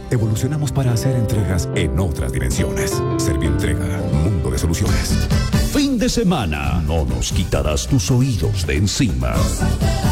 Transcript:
evolucionamos para hacer entregas en otras dimensiones. Servientrega, mundo de soluciones. Fin de semana, no nos quitarás tus oídos de encima.